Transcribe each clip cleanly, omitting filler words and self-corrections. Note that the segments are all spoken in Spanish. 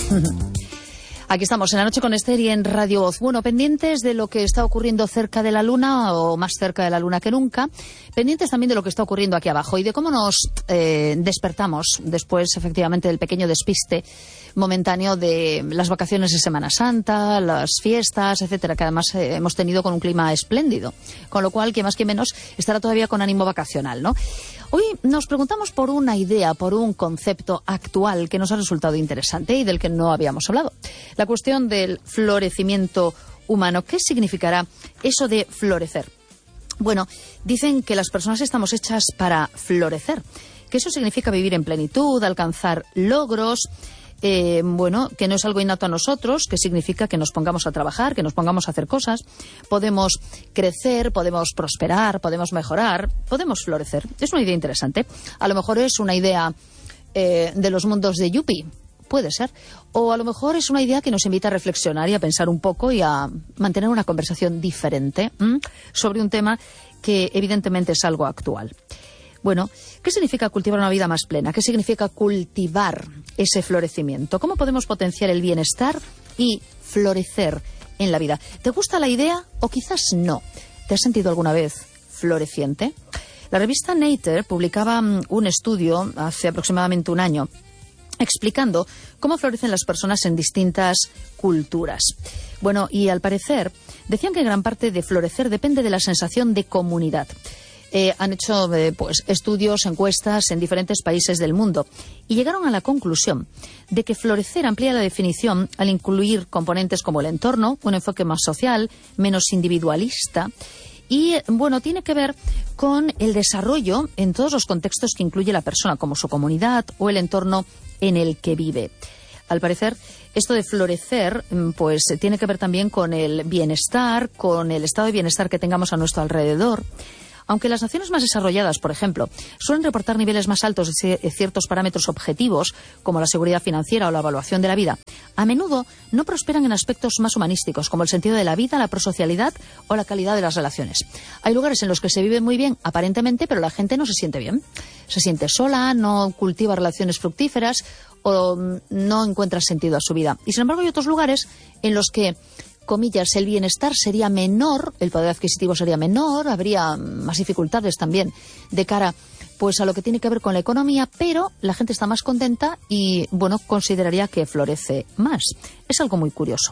Aquí estamos en La Noche con Esther y en Radio Voz. Bueno, pendientes de lo que está ocurriendo cerca de la Luna, o más cerca de la Luna que nunca. Pendientes también de lo que está ocurriendo aquí abajo y de cómo nos despertamos después, efectivamente, del pequeño despiste momentáneo de las vacaciones de Semana Santa, las fiestas, etcétera, que además hemos tenido con un clima espléndido. Con lo cual, que más que menos, estará todavía con ánimo vacacional, ¿no? Hoy nos preguntamos por una idea, por un concepto actual que nos ha resultado interesante y del que no habíamos hablado. La cuestión del florecimiento humano. ¿Qué significará eso de florecer? Bueno, dicen que las personas estamos hechas para florecer, que eso significa vivir en plenitud, alcanzar logros, que no es algo innato a nosotros, que significa que nos pongamos a trabajar, que nos pongamos a hacer cosas, podemos crecer, podemos prosperar, podemos mejorar, podemos florecer. Es una idea interesante. A lo mejor es una idea de los mundos de Yuppie, puede ser. O a lo mejor es una idea que nos invita a reflexionar y a pensar un poco y a mantener una conversación diferente sobre un tema que evidentemente es algo actual. Bueno, ¿qué significa cultivar una vida más plena? ¿Qué significa cultivar ese florecimiento? ¿Cómo podemos potenciar el bienestar y florecer en la vida? ¿Te gusta la idea o quizás no? ¿Te has sentido alguna vez floreciente? La revista Nature publicaba un estudio hace aproximadamente un año explicando cómo florecen las personas en distintas culturas. Bueno, y al parecer decían que gran parte de florecer depende de la sensación de comunidad. Han hecho estudios, encuestas en diferentes países del mundo y llegaron a la conclusión de que florecer amplía la definición al incluir componentes como el entorno, un enfoque más social, menos individualista y, tiene que ver con el desarrollo en todos los contextos que incluye la persona, como su comunidad o el entorno en el que vive. Al parecer, esto de florecer, tiene que ver también con el bienestar, con el estado de bienestar que tengamos a nuestro alrededor. Aunque las naciones más desarrolladas, por ejemplo, suelen reportar niveles más altos de ciertos parámetros objetivos, como la seguridad financiera o la evaluación de la vida, a menudo no prosperan en aspectos más humanísticos, como el sentido de la vida, la prosocialidad o la calidad de las relaciones. Hay lugares en los que se vive muy bien, aparentemente, pero la gente no se siente bien. Se siente sola, no cultiva relaciones fructíferas o no encuentra sentido a su vida. Y sin embargo hay otros lugares en los que, comillas, el bienestar sería menor, el poder adquisitivo sería menor, habría más dificultades también de cara a lo que tiene que ver con la economía, pero la gente está más contenta y, consideraría que florece más. Es algo muy curioso.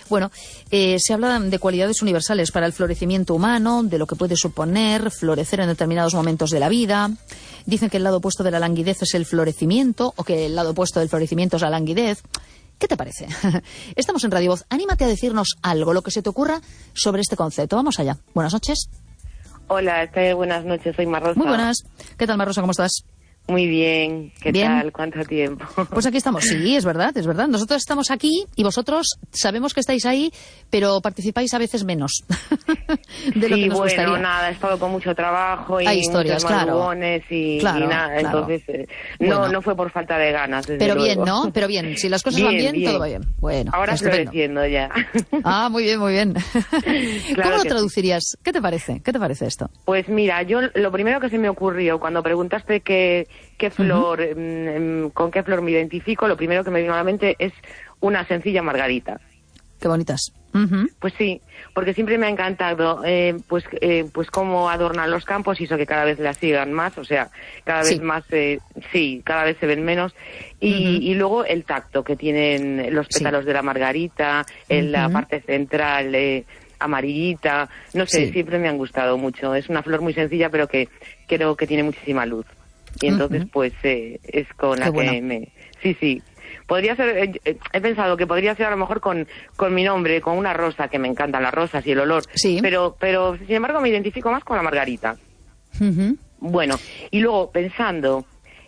Se habla de cualidades universales para el florecimiento humano, de lo que puede suponer florecer en determinados momentos de la vida. Dicen que el lado opuesto de la languidez es el florecimiento, o que el lado opuesto del florecimiento es la languidez. ¿Qué te parece? Estamos en Radio Voz. Anímate a decirnos algo, lo que se te ocurra sobre este concepto. Vamos allá. Buenas noches. Hola, buenas noches. Soy Marrosa. Muy buenas. ¿Qué tal, Marrosa? ¿Cómo estás? Muy bien. ¿Qué tal? ¿Cuánto tiempo? Pues aquí estamos. Sí, es verdad, es verdad. Nosotros estamos aquí y vosotros sabemos que estáis ahí, pero participáis a veces menos de lo que nos gustaría. Nada, he estado con mucho trabajo y hay historias, muchos madrugones y nada. Claro. Entonces, no fue por falta de ganas, desde pero luego. Bien, ¿no? Pero bien, si las cosas van bien, todo va bien. Bueno, ahora floreciendo ya. Ah, muy bien, muy bien. Claro. ¿Cómo lo traducirías? Sí. ¿Qué te parece? ¿Qué te parece esto? Pues mira, yo lo primero que se me ocurrió cuando preguntaste qué flor, con qué flor me identifico, lo primero que me vino a la mente es una sencilla margarita. Qué bonitas. Pues sí, porque siempre me ha encantado pues cómo adornan los campos y eso, que cada vez las sigan más, o sea, cada vez más, cada vez se ven menos y luego el tacto que tienen los pétalos de la margarita, en la parte central amarillita, no sé, siempre me han gustado mucho. Es una flor muy sencilla, pero que creo que tiene muchísima luz. Y entonces, es con la que me... Sí. Podría ser, he pensado que podría ser a lo mejor con mi nombre, con una rosa, que me encantan las rosas y el olor. Sí. Pero sin embargo me identifico más con la margarita. Bueno, y luego pensando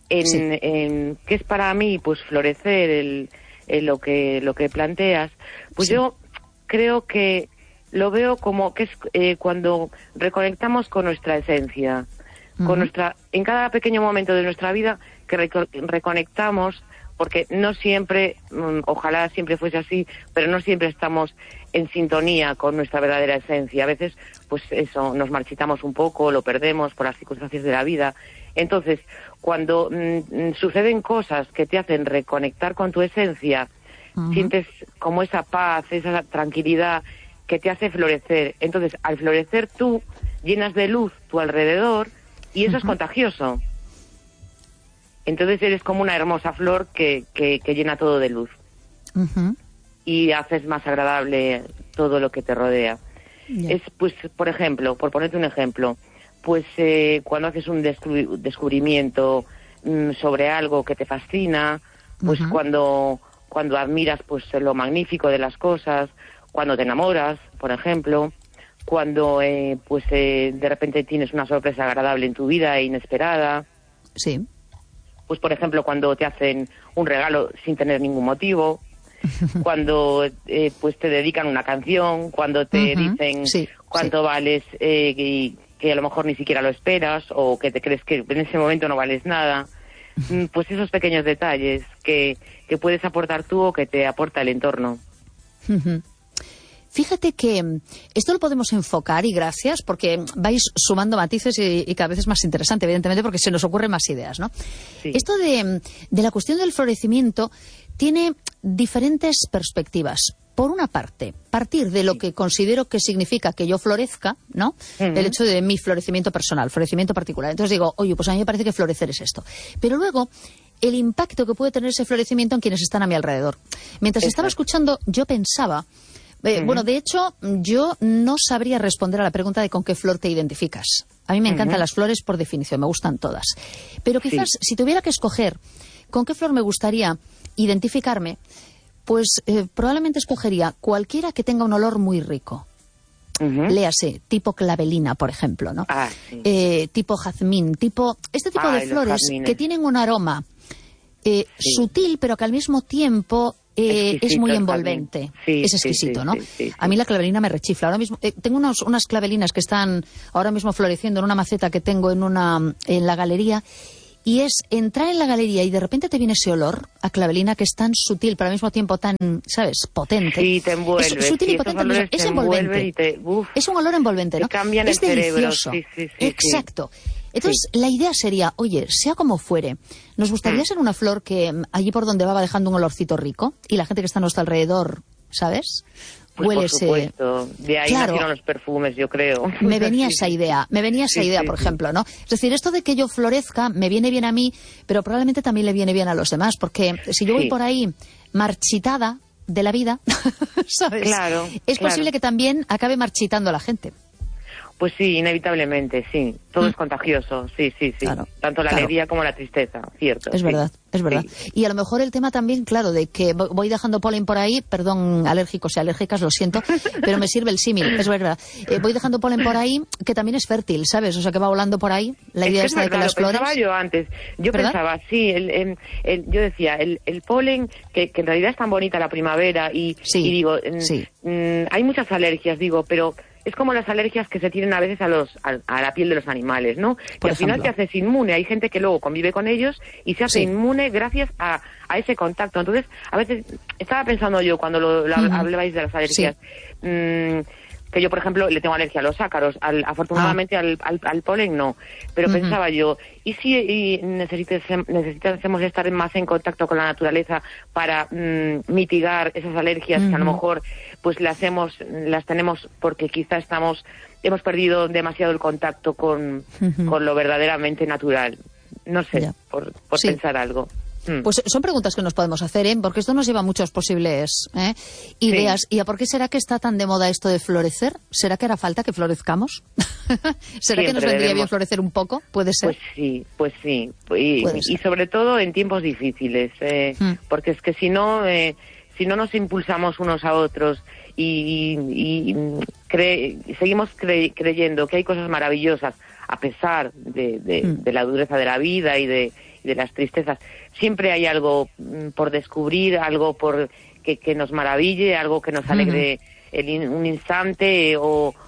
en qué es para mí, pues florecer lo que planteas, pues yo creo que lo veo como que es cuando reconectamos con nuestra esencia. En cada pequeño momento de nuestra vida que reconectamos, porque no siempre, ojalá siempre fuese así, pero no siempre estamos en sintonía con nuestra verdadera esencia. A veces, pues eso, nos marchitamos un poco, lo perdemos por las circunstancias de la vida. Entonces, cuando suceden cosas que te hacen reconectar con tu esencia, sientes como esa paz, esa tranquilidad que te hace florecer. Entonces, al florecer tú llenas de luz tu alrededor y eso es contagioso. Entonces eres como una hermosa flor que llena todo de luz. Y haces más agradable todo lo que te rodea. Es, pues, por ejemplo, por ponerte un ejemplo, pues cuando haces un descubrimiento sobre algo que te fascina, pues cuando admiras pues lo magnífico de las cosas, cuando te enamoras, por ejemplo, cuando de repente tienes una sorpresa agradable en tu vida e inesperada. Sí. Pues, por ejemplo, cuando te hacen un regalo sin tener ningún motivo, cuando pues te dedican una canción, cuando te dicen cuánto vales y que a lo mejor ni siquiera lo esperas o que te crees que en ese momento no vales nada. Pues esos pequeños detalles que puedes aportar tú o que te aporta el entorno. Fíjate que esto lo podemos enfocar, y gracias, porque vais sumando matices y cada vez es más interesante, evidentemente, porque se nos ocurren más ideas, ¿no? Sí. Esto de la cuestión del florecimiento tiene diferentes perspectivas. Por una parte, partir de lo que considero que significa que yo florezca, ¿no? El hecho de mi florecimiento personal, florecimiento particular. Entonces digo, oye, pues a mí me parece que florecer es esto. Pero luego, el impacto que puede tener ese florecimiento en quienes están a mi alrededor. Mientras estaba escuchando, yo pensaba... Bueno, de hecho, yo no sabría responder a la pregunta de con qué flor te identificas. A mí me encantan las flores por definición, me gustan todas. Pero quizás, si tuviera que escoger con qué flor me gustaría identificarme, pues probablemente escogería cualquiera que tenga un olor muy rico. Léase, tipo clavelina, por ejemplo, ¿no? Tipo jazmín, este tipo de flores que tienen un aroma sutil, pero que al mismo tiempo... es muy envolvente, es exquisito, ¿no? A mí la clavelina me rechifla. Ahora mismo tengo unas clavelinas que están ahora mismo floreciendo en una maceta que tengo en la galería, y es entrar en la galería y de repente te viene ese olor a clavelina que es tan sutil, pero al mismo tiempo tan, ¿sabes?, potente. Sí, te envuelve. Es sutil y potente, es envolvente. Es un olor envolvente, ¿no? Te cambian es el delicioso. Cerebro. Exacto. Entonces, la idea sería, oye, sea como fuere, nos gustaría ser una flor que allí por donde va dejando un olorcito rico y la gente que está a nuestro alrededor, ¿sabes?, pues huele por supuesto. De ahí nacieron los perfumes, yo creo. Me venía esa idea, por ejemplo, ¿no? Es decir, esto de que yo florezca me viene bien a mí, pero probablemente también le viene bien a los demás, porque si yo voy por ahí marchitada de la vida, ¿sabes? Claro, es posible que también acabe marchitando a la gente. Pues sí, inevitablemente, sí. Todo es contagioso, sí. Claro, tanto la alegría como la tristeza, cierto. Es verdad. Sí. Y a lo mejor el tema también, claro, de que voy dejando polen por ahí, perdón, alérgicos y alérgicas, lo siento, pero me sirve el símil, es verdad. Voy dejando polen por ahí, que también es fértil, ¿sabes? O sea, que va volando por ahí. La idea es de que las flores... Pensaba yo antes. Yo pensaba, sí, yo decía, el polen, que en realidad es tan bonita la primavera, y digo, hay muchas alergias, digo, pero... Es como las alergias que se tienen a veces a la piel de los animales, ¿no? Que al final te haces inmune. Hay gente que luego convive con ellos y se hace inmune gracias a ese contacto. Entonces, a veces, estaba pensando yo cuando hablabais de las alergias, que yo, por ejemplo, le tengo alergia a los ácaros. Afortunadamente al polen no. Pero pensaba yo, ¿y si necesitásemos estar más en contacto con la naturaleza para mitigar esas alergias que a lo mejor pues las tenemos porque quizá hemos perdido demasiado el contacto con lo verdaderamente natural? No sé, por pensar algo. Pues son preguntas que nos podemos hacer, porque esto nos lleva a muchas posibles ideas. Sí. ¿Y a por qué será que está tan de moda esto de florecer? ¿Será que hará falta que florezcamos? ¿Será que nos vendría bien florecer un poco? ¿Puede ser? Pues sí. Y sobre todo en tiempos difíciles, porque es que si no nos impulsamos unos a otros y seguimos creyendo que hay cosas maravillosas a pesar de la dureza de la vida y de las tristezas, siempre hay algo por descubrir, algo por que nos maraville, algo que nos alegre un instante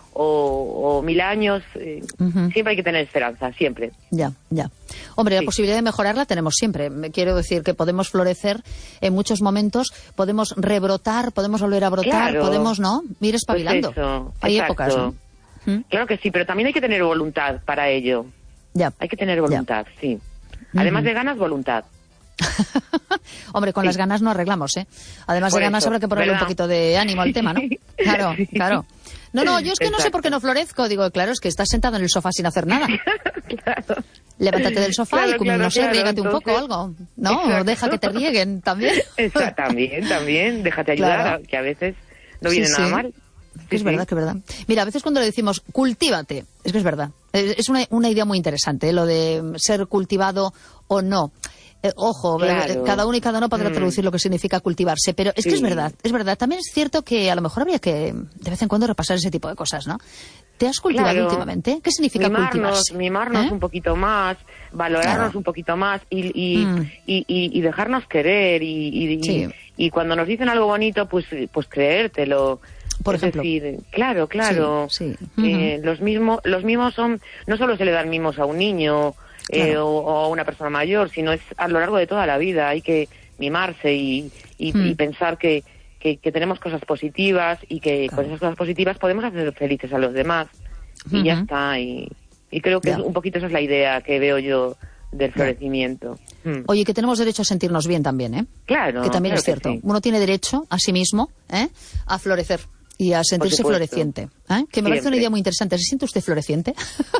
o 1000 años. Siempre hay que tener esperanza, siempre. Ya. Hombre, la posibilidad de mejorarla tenemos siempre. Quiero decir que podemos florecer en muchos momentos, podemos rebrotar, podemos volver a brotar, podemos, ¿no?, ir espabilando. Pues eso, hay épocas, ¿no? Claro que sí, pero también hay que tener voluntad para ello. Hay que tener voluntad, sí. Además de ganas, voluntad. Hombre, con las ganas no arreglamos, ¿eh? Además de ganas habrá que ponerle un poquito de ánimo al tema, ¿no? Claro, claro. No, yo es que no sé por qué no florezco. Digo, claro, es que estás sentado en el sofá sin hacer nada. Claro. Levántate del sofá y, no sé, riégate un poco o entonces, algo. No, exacto. Deja que te rieguen también. También, déjate ayudar, Claro. que a veces no viene nada mal. Es verdad, que es verdad. Mira, a veces cuando le decimos cultívate, es que es verdad. Es una idea muy interesante, lo de ser cultivado o no. Ojo, Claro. cada uno y cada uno podrá traducir lo que significa cultivarse, pero es que es verdad. También es cierto que a lo mejor habría que de vez en cuando repasar ese tipo de cosas, ¿no? ¿Te has cultivado últimamente? ¿Qué significa cultivarse? Mimarnos un poquito más, valorarnos un poquito más y dejarnos querer y cuando nos dicen algo bonito, pues creértelo. Por ejemplo. Decir, claro. Sí. Los mimos son, no solo se le dan mimos a un niño o a una persona mayor, sino es a lo largo de toda la vida. Hay que mimarse y pensar que tenemos cosas positivas y que con esas cosas positivas podemos hacer felices a los demás. Y ya está. Y creo que un poquito esa es la idea que veo yo del florecimiento. Oye, que tenemos derecho a sentirnos bien también, ¿eh? Claro. Que también es cierto. Sí. Uno tiene derecho a sí mismo a florecer y a sentirse floreciente. Que me parece una idea muy interesante. ¿Se siente usted floreciente?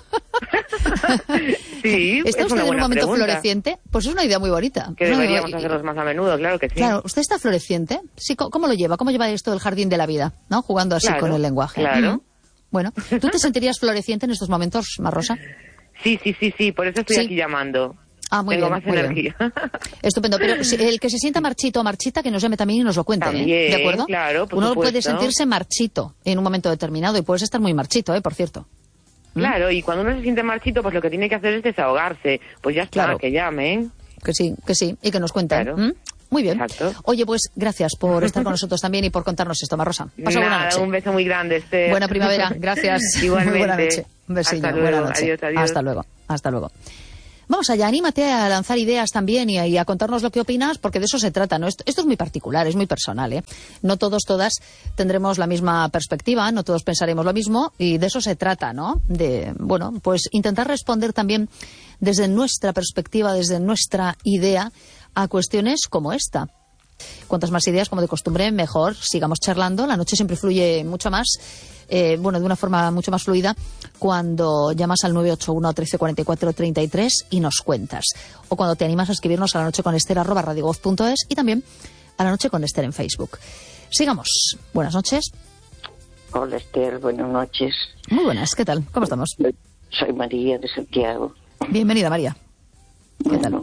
Sí, ¿Está es usted una en un buena momento pregunta. floreciente? Pues es una idea muy bonita. Que deberíamos hacerlos más a menudo, claro que sí. Claro, ¿usted está floreciente? Sí, ¿cómo lo lleva? ¿Cómo lleva esto del jardín de la vida? ¿No? Jugando así con el lenguaje. Claro. Bueno, ¿tú te sentirías floreciente en estos momentos, Marrosa? Sí, por eso estoy aquí llamando. Muy Tengo bien, más energía. Estupendo, pero el que se sienta marchito o marchita, que nos llame también y nos lo cuente, También, ¿de acuerdo? claro, por Uno supuesto. puede sentirse marchito en un momento determinado y puedes estar muy marchito, por cierto. Claro, y cuando uno se siente marchito, pues lo que tiene que hacer es desahogarse. Pues ya está, Claro. que llamen. Que sí, y que nos cuenten. Claro. Muy bien. Exacto. Oye, pues gracias por estar con nosotros también y por contarnos esto, Marrosa. Pasa buena noche. Un beso muy grande, Esther. Buena primavera, gracias. Igualmente. Muy buena noche. Un besillo, Hasta luego. buena noche. Adiós. Hasta luego. Vamos allá, anímate a lanzar ideas también y a contarnos lo que opinas, porque de eso se trata, ¿no? Esto es muy particular, es muy personal, ¿eh? No todos, todas tendremos la misma perspectiva, no todos pensaremos lo mismo, y de eso se trata, ¿no? De, bueno, pues intentar responder también desde nuestra perspectiva, desde nuestra idea, a cuestiones como esta. Cuantas más ideas, como de costumbre, mejor. Sigamos charlando. La noche siempre fluye mucho más, de una forma mucho más fluida, cuando llamas al 981 13 44 33 y nos cuentas. O cuando te animas a escribirnos a lanocheconester@radiovoz.es y también a La Noche con Esther en Facebook. Sigamos. Buenas noches. Hola, Esther. Buenas noches. Muy buenas. ¿Qué tal? ¿Cómo estamos? Soy María de Santiago. Bienvenida, María. ¿Qué tal?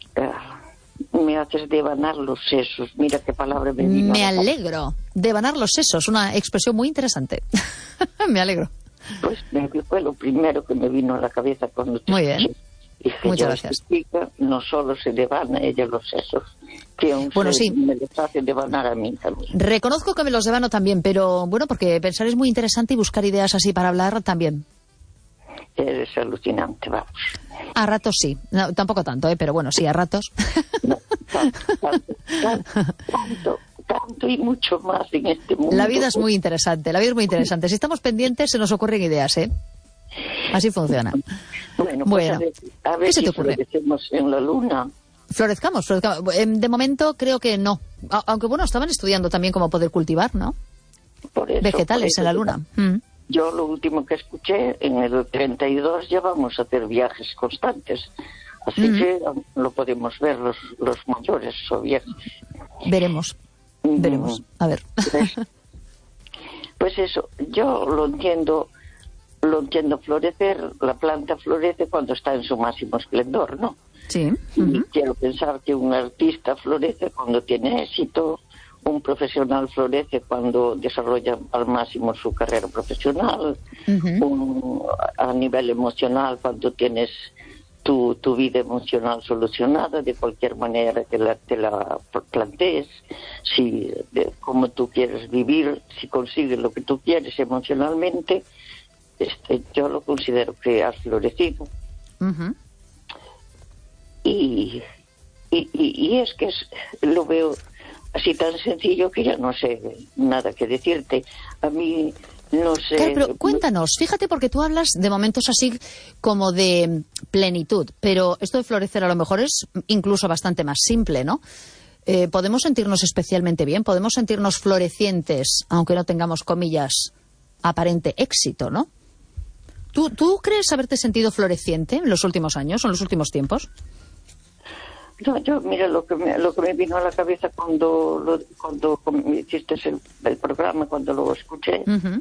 Me haces devanar los sesos. Mira qué palabra me vino. Me alegro. Devanar los sesos, una expresión muy interesante. Me alegro. Pues fue lo primero que me vino a la cabeza cuando te Muy bien. escuché. Dije, Muchas gracias. Chica, no solo se devana ella los sesos, que aún sí. me les hace devanar a mí también. Reconozco que me los devano también, pero bueno, porque pensar es muy interesante y buscar ideas así para hablar también. Eres alucinante, vamos. A ratos sí, no, tampoco tanto, pero bueno, sí, a ratos. No, tanto y mucho más en este mundo. La vida es muy interesante, Si estamos pendientes se nos ocurren ideas, ¿eh? Así funciona. Bueno, pues a ver ¿qué se si te ocurre? florecemos en la luna. Florezcamos. De momento creo que no. Aunque bueno, estaban estudiando también cómo poder cultivar, ¿no? Por eso, vegetales en la luna. Yo lo último que escuché, en el 32 ya vamos a hacer viajes constantes. Así que lo podemos ver los mayores o viejos. Veremos. A ver. Pues eso, yo lo entiendo florecer. La planta florece cuando está en su máximo esplendor, ¿no? Sí. Y quiero pensar que un artista florece cuando tiene éxito. Un profesional florece cuando desarrolla al máximo su carrera profesional. A nivel emocional, cuando tienes tu vida emocional solucionada de cualquier manera que te la plantees, cómo tú quieres vivir, si consigues lo que tú quieres emocionalmente, yo lo considero que has florecido. Y es que lo veo así tan sencillo que ya no sé nada que decirte. A mí No sé. Claro, pero cuéntanos, fíjate, porque tú hablas de momentos así como de plenitud, pero esto de florecer a lo mejor es incluso bastante más simple, ¿no? Podemos sentirnos especialmente bien, podemos sentirnos florecientes, aunque no tengamos, comillas, aparente éxito, ¿no? ¿Tú crees haberte sentido floreciente en los últimos años o en los últimos tiempos? No, mira, lo que me vino a la cabeza cuando hiciste el programa, cuando lo escuché,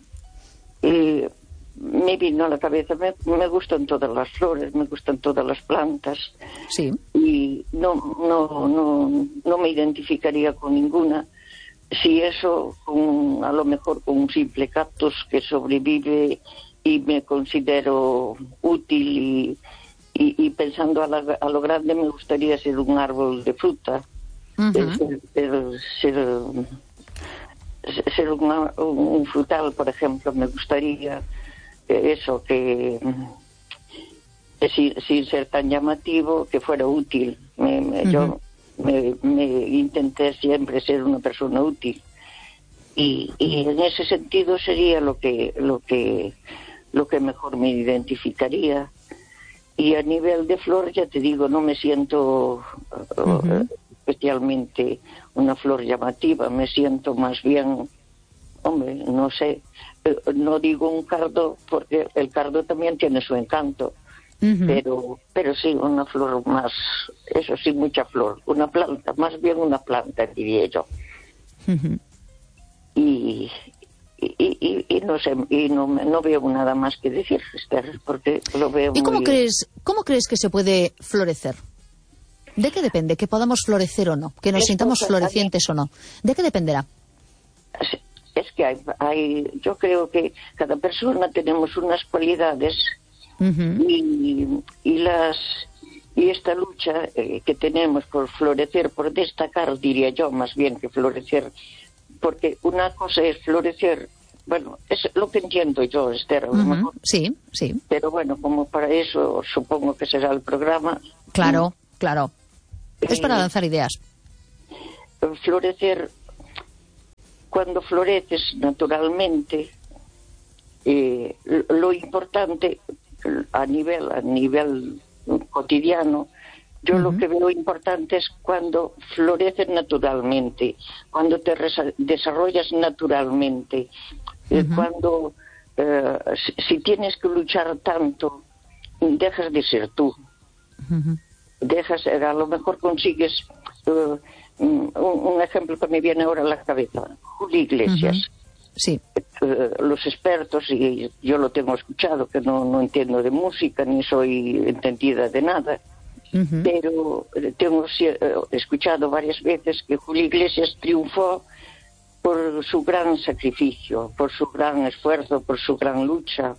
me vino a la cabeza, me gustan todas las flores, me gustan todas las plantas. Sí. Y no me identificaría con ninguna. Si eso, a lo mejor con un simple cactus que sobrevive y me considero útil y pensando a lo grande, me gustaría ser un árbol de fruta, ser un frutal, por ejemplo. Me gustaría eso, que sin ser tan llamativo, que fuera útil. Yo me intenté siempre ser una persona útil y en ese sentido sería lo que mejor me identificaría. Y a nivel de flor, ya te digo, no me siento especialmente una flor llamativa, me siento más bien, hombre, no sé, no digo un cardo, porque el cardo también tiene su encanto, pero sí, una flor más, eso sí, mucha flor, una planta, más bien una planta, diría yo. Y no sé, y no veo nada más que decir, Esther, porque lo veo ¿Y cómo muy... cómo crees que se puede florecer? ¿De qué depende? ¿Que podamos florecer o no? ¿Que nos sintamos florecientes o no? ¿De qué dependerá? Es que yo creo que cada persona tenemos unas cualidades y esta lucha que tenemos por florecer, por destacar, diría yo, más bien que florecer, porque una cosa es florecer. Bueno, es lo que entiendo yo, Esther, a lo mejor. Sí. Pero bueno, como para eso supongo que será el programa. Claro. Es para lanzar ideas. Florecer, cuando floreces naturalmente, lo importante a nivel cotidiano, yo lo que veo importante es cuando floreces naturalmente, cuando te desarrollas naturalmente. Cuando si tienes que luchar tanto, dejas de ser tú. A lo mejor consigues un ejemplo que me viene ahora a la cabeza, Julio Iglesias. Sí. Los expertos, y yo lo tengo escuchado, que no entiendo de música ni soy entendida de nada, pero tengo escuchado varias veces que Julio Iglesias triunfó por su gran sacrificio, por su gran esfuerzo, por su gran lucha,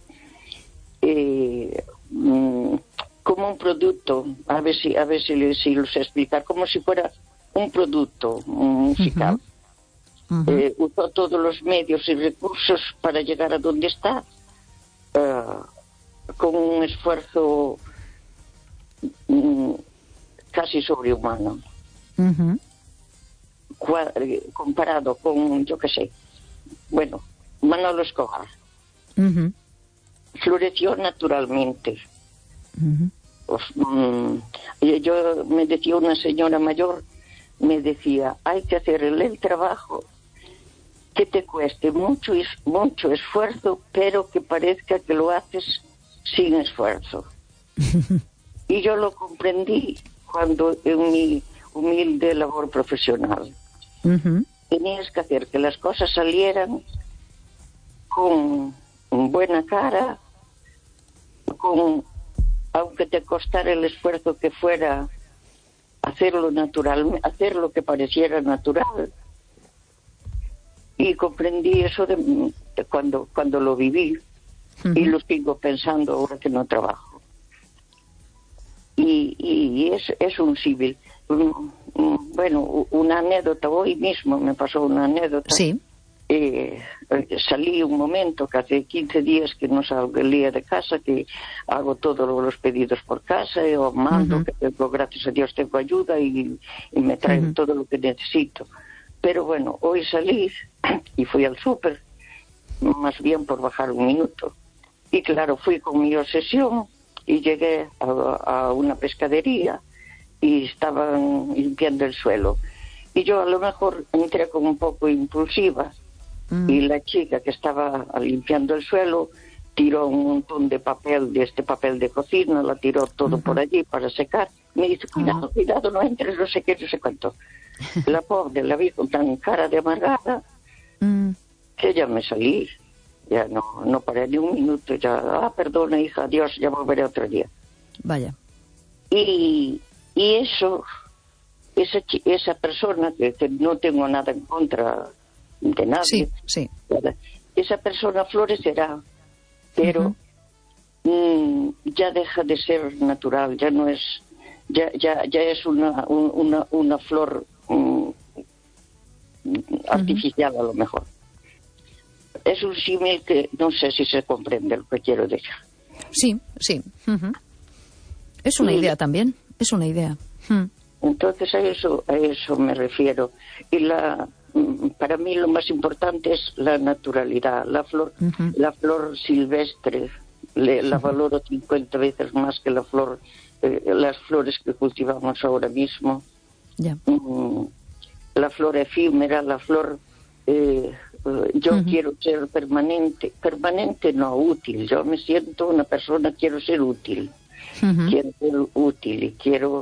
como un producto, a ver si lo sé explicar, como si fuera un producto musical. Usó todos los medios y recursos para llegar a donde está, con un esfuerzo casi sobrehumano. Comparado con, yo qué sé, bueno, Manolo Escobar. Floreció naturalmente. Yo me decía una señora mayor, me decía, hay que hacer el trabajo que te cueste mucho esfuerzo, pero que parezca que lo haces sin esfuerzo. Y yo lo comprendí cuando en mi humilde labor profesional tenías que hacer que las cosas salieran con buena cara, aunque te costara el esfuerzo que fuera hacerlo natural, hacer lo que pareciera natural. Y comprendí eso de cuando lo viví, y lo sigo pensando ahora que no trabajo. Y es un símil. Bueno, una anécdota, hoy mismo me pasó una anécdota. Sí. Salí un momento, que hace 15 días que no salía de casa, que hago todos los pedidos por casa, o mando, que tengo, gracias a Dios tengo ayuda y me traen todo lo que necesito. Pero bueno, hoy salí y fui al súper más bien por bajar un minuto. Y claro, fui con mi obsesión y llegué a una pescadería y estaban limpiando el suelo. Y yo a lo mejor entré como un poco impulsiva y la chica que estaba limpiando el suelo tiró un montón de papel, de este papel de cocina, la tiró todo por allí para secar. Me dice, cuidado, no entres, no sé qué, no sé cuánto. La pobre la vi con tan cara de amargada que ya me salí. Ya no paré ni un minuto, ya, perdona hija, adiós, ya volveré otro día. Vaya. Y eso, esa persona, que no tengo nada en contra de nadie, sí. Esa persona florecerá, pero ya deja de ser natural, ya no es, ya es una flor artificial a lo mejor. Es un símil que no sé si se comprende lo que quiero decir. Sí. Es una idea también, es una idea. Entonces a eso me refiero. Y para mí lo más importante es la naturalidad. La flor silvestre la valoro 50 veces más que las flores que cultivamos ahora mismo. Ya. La flor efímera, la flor... yo quiero ser permanente no útil. Yo me siento una persona, quiero ser útil. Quiero ser útil y quiero...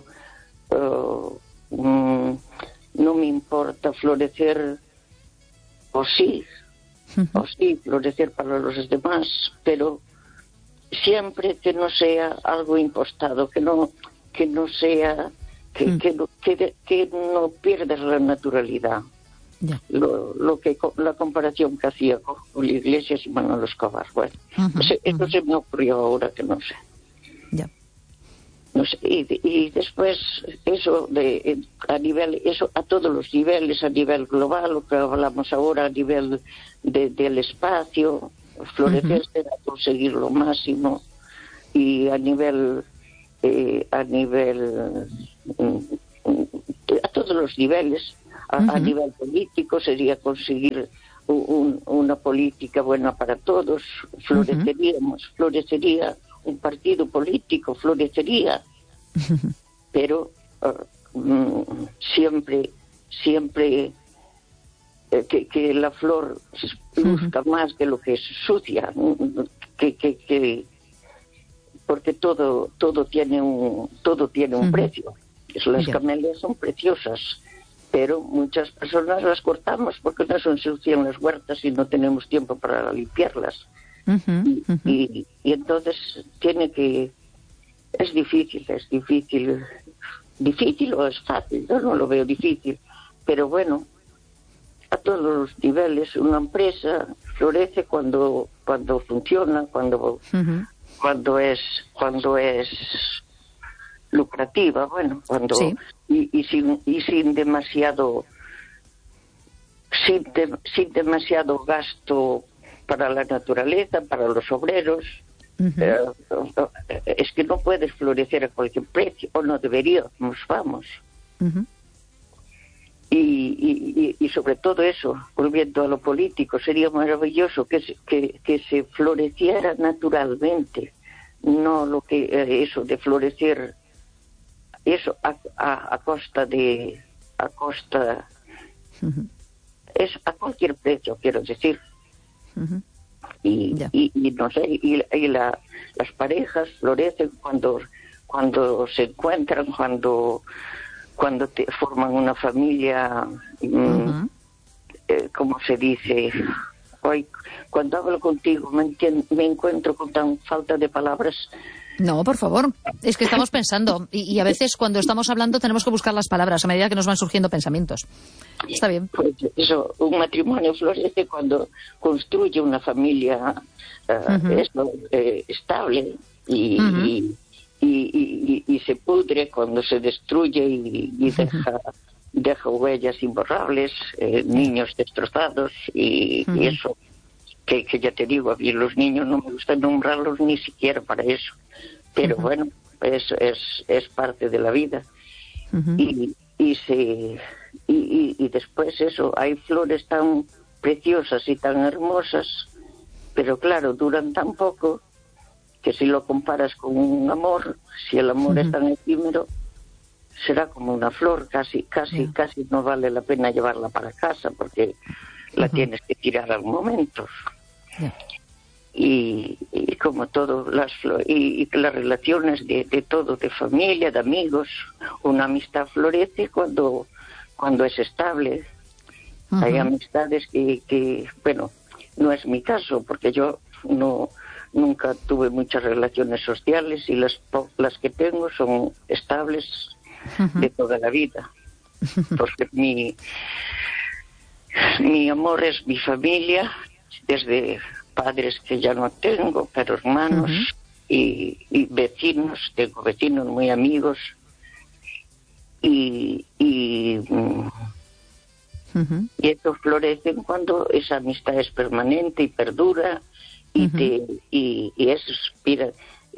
no me importa florecer o sí, florecer para los demás, pero siempre que no sea algo impostado, que no sea, que no pierdas la naturalidad. Ya. La comparación que hacía con la Iglesia y Manolo Escobar, bueno, eso se me ocurrió ahora que no sé. Ya. No sé, y después eso a todos los niveles, a nivel global, lo que hablamos ahora, a nivel del espacio, florecer será conseguir lo máximo, y a todos los niveles, a nivel político sería conseguir una política buena para todos, florecería un partido político, florecería, pero siempre que la flor luzca más que lo que es sucia, porque todo tiene un precio. Las camelias son preciosas, pero muchas personas las cortamos porque no se ensucian las huertas y no tenemos tiempo para limpiarlas. Y entonces es difícil o es fácil, yo no lo veo difícil, pero bueno, a todos los niveles una empresa florece cuando funciona, cuando es lucrativa, bueno, cuando y sin demasiado gasto para la naturaleza, para los obreros. Es que no puedes florecer a cualquier precio, o no deberíamos, vamos. Y sobre todo eso, volviendo a lo político, sería maravilloso que se floreciera naturalmente, no eso de florecer, eso a costa es a cualquier precio, quiero decir. Y no sé, y las parejas florecen cuando se encuentran, cuando forman una familia, como se dice. Hoy, cuando hablo contigo, me encuentro con tan falta de palabras. No, por favor, es que estamos pensando y a veces cuando estamos hablando tenemos que buscar las palabras a medida que nos van surgiendo pensamientos. Está bien. Pues eso, un matrimonio florece cuando construye una familia estable y se pudre cuando se destruye y deja huellas imborrables, niños destrozados y eso, que ya te digo, a mí los niños no me gusta nombrarlos ni siquiera para eso, pero bueno, es parte de la vida. Y después eso, hay flores tan preciosas y tan hermosas pero claro, duran tan poco que si lo comparas con un amor, si el amor es tan efímero, será como una flor, casi no vale la pena llevarla para casa porque la tienes que tirar al momento. Y como todo, y las relaciones de todo, de familia, de amigos, una amistad florece cuando es estable. Hay amistades que, bueno, no es mi caso, porque yo nunca tuve muchas relaciones sociales y las que tengo son estables de toda la vida. Porque mi amor es mi familia, desde padres que ya no tengo, pero hermanos y vecinos, tengo vecinos muy amigos y estos florecen cuando esa amistad es permanente y perdura y eso, mira,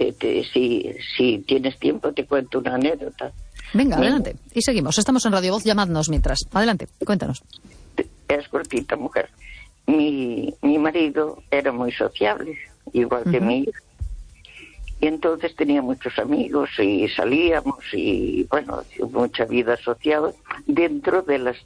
si tienes tiempo te cuento una anécdota. Venga, adelante, y seguimos, estamos en Radio Voz, llamadnos mientras, adelante, cuéntanos. Es cortita, mujer. Mi marido era muy sociable, igual que mi hija. Y entonces tenía muchos amigos y salíamos y, bueno, mucha vida social dentro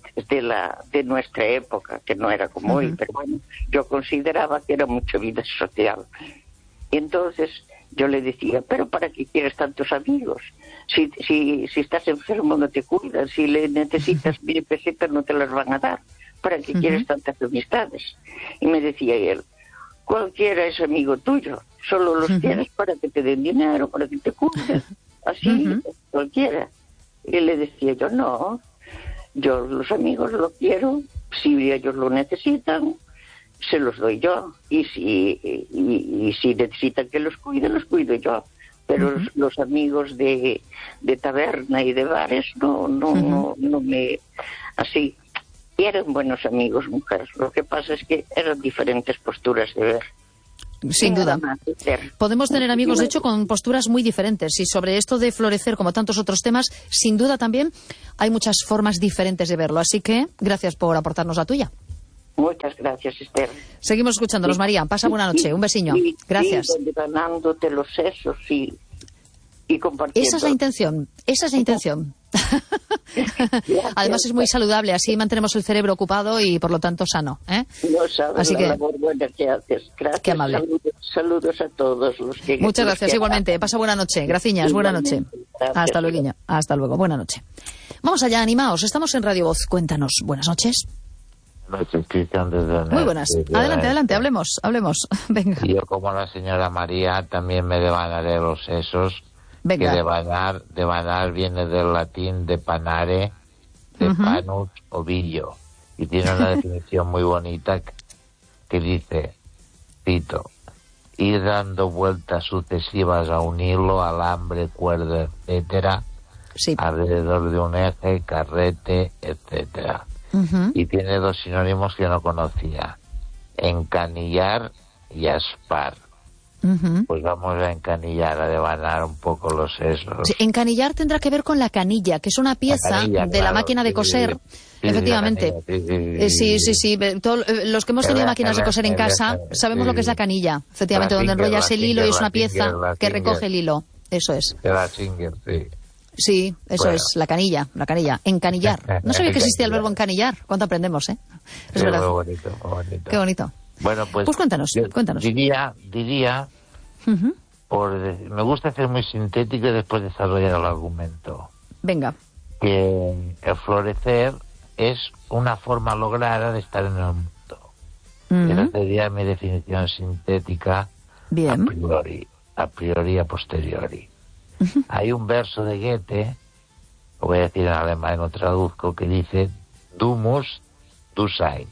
de nuestra época, que no era como hoy, pero bueno, yo consideraba que era mucha vida social. Y entonces yo le decía, pero ¿para qué quieres tantos amigos? Si estás enfermo no te cuidan, si le necesitas 1000 pesetas no te las van a dar. ¿Para qué quieres tantas amistades? Y me decía él, cualquiera es amigo tuyo, solo los quieres para que te den dinero, para que te cuiden, así, cualquiera. Y le decía yo, no, yo los amigos los quiero, si ellos lo necesitan, se los doy yo, y si necesitan que los cuido yo. Pero los amigos de taberna y de bares no me... así... Y eran buenos amigos, mujeres. Lo que pasa es que eran diferentes posturas de ver. Sin duda. Podemos tener amigos, de hecho, con posturas muy diferentes. Y sobre esto de florecer, como tantos otros temas, sin duda también hay muchas formas diferentes de verlo. Así que, gracias por aportarnos la tuya. Muchas gracias, Esther. Seguimos escuchándonos, María. Pasa buena noche. Un besiño. Gracias. Ganándote los sesos y compartiendo. Esa es la intención. Además es muy saludable, así mantenemos el cerebro ocupado y por lo tanto sano, ¿eh? No sabes así la labor buena que haces. Gracias. Qué amable. Saludos a todos los que... Muchas gracias, igualmente. Pasa buena noche. Graciñas, buena noche. Gracias. Hasta luego, buena noche. Vamos allá, animaos. Estamos en Radio Voz. Cuéntanos. Buenas noches. Noches, Cristian, desde muy buenas. Adelante, hablemos. Venga. Y yo, como la señora María, también me devanaré los sesos. Venga. Que devanar viene del latín de panare, de panus, ovillo. Y tiene una definición muy bonita que dice, cito, ir dando vueltas sucesivas a un hilo, alambre, cuerda, etcétera, alrededor de un eje, carrete, etcétera. Y tiene dos sinónimos que no conocía, encanillar y aspar. Pues vamos a encanillar, a devanar un poco los sesos. Sí, encanillar tendrá que ver con la canilla, que es una pieza de la máquina de coser. Sí, efectivamente. Sí. Los que hemos tenido máquinas de coser en casa sabemos lo que es la canilla. Efectivamente, donde enrollas el hilo y es una pieza que recoge el hilo. Eso es. La Singer, sí. Sí, eso es, la canilla. Encanillar. No sabía que existía el verbo encanillar. ¿Cuánto aprendemos, eh? Es verdad. Muy bonito. Qué bonito. Bueno, pues cuéntanos. Diría, me gusta ser muy sintético y después desarrollar el argumento. Venga. Que el florecer es una forma lograda de estar en el mundo. Esa sería mi definición sintética. Bien. A priori, a posteriori. Hay un verso de Goethe, lo voy a decir en alemán, lo traduzco, que dice, du musst, du sein.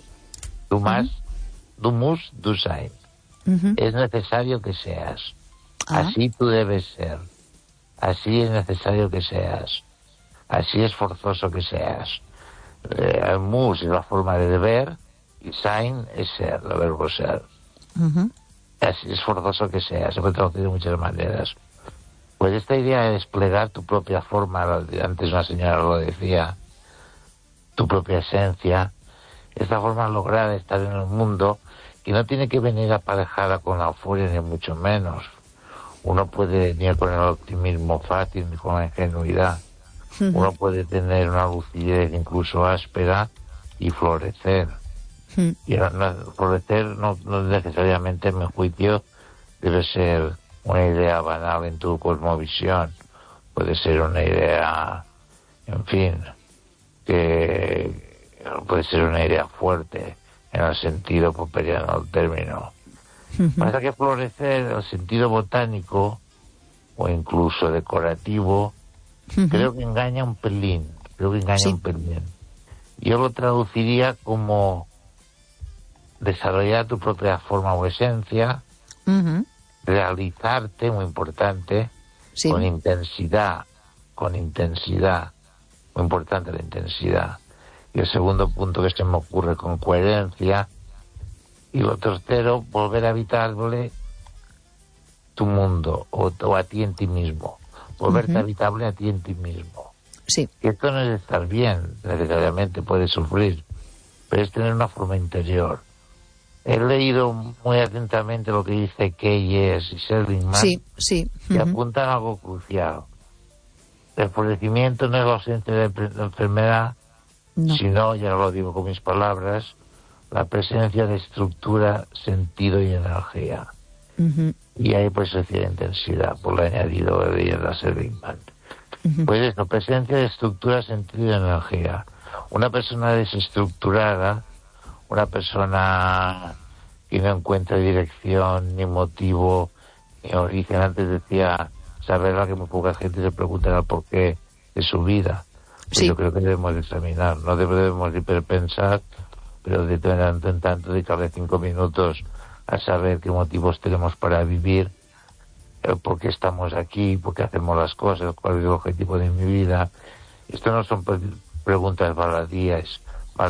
Du musst, du sein. Es necesario que seas. Así tú debes ser. Así es necesario que seas. Así es forzoso que seas. El muss es la forma de deber y sein es ser, el verbo ser. Así es forzoso que seas. Se puede traducir de muchas maneras. Pues esta idea de desplegar tu propia forma, antes una señora lo decía, tu propia esencia, esta forma lograda de estar en el mundo, que no tiene que venir aparejada con la euforia ni mucho menos. Uno puede venir con el optimismo fácil ni con la ingenuidad. Uno puede tener una lucidez incluso áspera y florecer. Y florecer no necesariamente, en mi juicio, debe ser una idea banal en tu cosmovisión. Puede ser una idea, en fin, que puede ser una idea fuerte en el sentido popperiano del término. Pasa que florecer, en el sentido botánico o incluso decorativo, creo que engaña un pelín. Yo lo traduciría como desarrollar tu propia forma o esencia, realizarte, muy importante, con intensidad, muy importante la intensidad. Y el segundo punto que se me ocurre, con coherencia. Y lo tercero, volver a habitable tu mundo o a ti en ti mismo. Volverte habitable a ti en ti mismo. Sí. Y esto no es estar bien, necesariamente puedes sufrir, pero es tener una forma interior. He leído muy atentamente lo que dice Keyes y Seligman, y apuntan algo crucial. El florecimiento no es la ausencia de enfermedad, sino, ya lo digo con mis palabras, la presencia de estructura, sentido y energía. Y ahí pues decía intensidad, por lo añadido de leyenda Seligman. Pues eso, presencia de estructura, sentido y energía. Una persona desestructurada, una persona que no encuentra dirección, ni motivo, ni origen. Antes decía Isabela que muy poca gente se pregunta el porqué de su vida. Pues yo creo que debemos examinar, no debemos hiperpensar, pero de tanto en tanto dedicarle 5 minutos a saber qué motivos tenemos para vivir, por qué estamos aquí, por qué hacemos las cosas, cuál es el objetivo de mi vida. Esto no son preguntas baladíes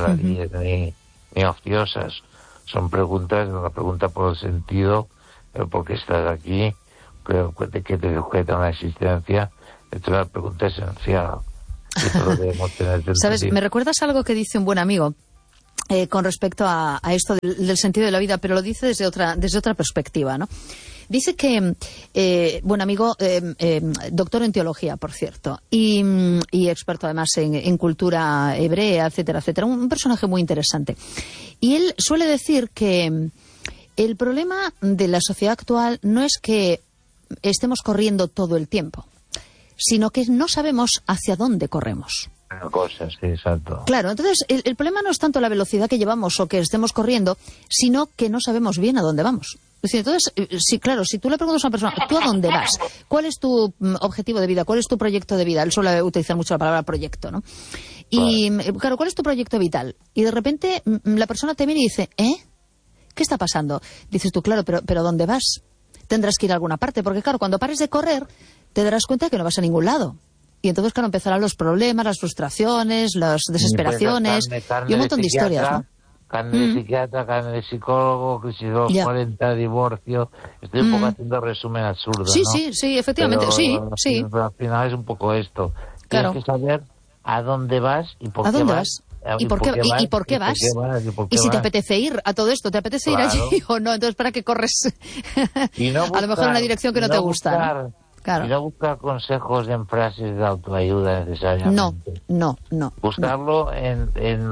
ni ociosas, son preguntas, una pregunta por el sentido, por qué estás aquí, de qué te sujeta una existencia. Esto es una pregunta esencial. Esto lo debemos tener. ¿Sabes? Me recuerdas algo que dice un buen amigo con respecto a esto del sentido de la vida, pero lo dice desde otra perspectiva, ¿no? Dice que, buen amigo, doctor en teología, por cierto, y experto además en cultura hebrea, etcétera, etcétera, un personaje muy interesante. Y él suele decir que el problema de la sociedad actual no es que estemos corriendo todo el tiempo, sino que no sabemos hacia dónde corremos. Cosas, sí, exacto. Claro, entonces el problema no es tanto la velocidad que llevamos o que estemos corriendo, sino que no sabemos bien a dónde vamos. Es decir, entonces, sí, claro, si tú le preguntas a una persona, ¿tú a dónde vas? ¿Cuál es tu objetivo de vida? ¿Cuál es tu proyecto de vida? Él suele utilizar mucho la palabra proyecto, ¿no? Y, claro, ¿cuál es tu proyecto vital? Y de repente la persona te mira y dice, ¿qué está pasando? Dices tú, claro, pero ¿dónde vas? Tendrás que ir a alguna parte, porque claro, cuando pares de correr, te darás cuenta de que no vas a ningún lado. Y entonces, claro, empezarán los problemas, las frustraciones, las desesperaciones y un montón de historias, ¿no? Carne de psiquiatra, carne de psicólogo, crisis de los 40, divorcio. Estoy un poco haciendo resumen absurdo, sí, ¿no? Sí, efectivamente, pero, sí. Pero al final es un poco esto. Claro. Tienes que saber a dónde vas y por qué vas. ¿A dónde vas? ¿Y por qué vas? Y si te apetece ir a todo esto, ¿te apetece ir allí o no? Entonces, ¿para qué corres? Y no buscar, a lo mejor en una dirección que no te gusta, ¿no? Claro. Y no buscar consejos en frases de autoayuda necesariamente. No. Buscarlo en